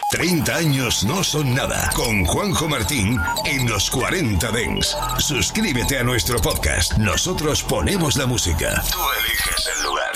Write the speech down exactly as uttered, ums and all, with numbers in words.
treinta años no son nada. Con Juanjo Martín en los cuarenta Dance. Suscríbete a nuestro podcast. Nosotros ponemos la música. Tú eliges el lugar.